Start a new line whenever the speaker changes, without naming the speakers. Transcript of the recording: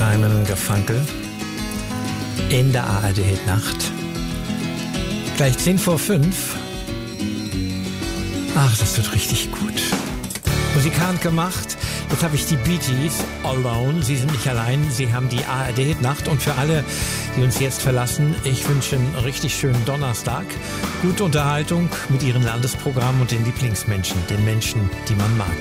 Simon Garfunkel in der ARD-Nacht. Gleich 5:10. Ach, das wird richtig gut. Musikant gemacht. Jetzt habe ich die Bee Gees, Alone. Sie sind nicht allein, sie haben die ARD-Nacht. Und für alle, die uns jetzt verlassen, ich wünsche einen richtig schönen Donnerstag. Gute Unterhaltung mit ihren Landesprogrammen und den Lieblingsmenschen, den Menschen, die man mag.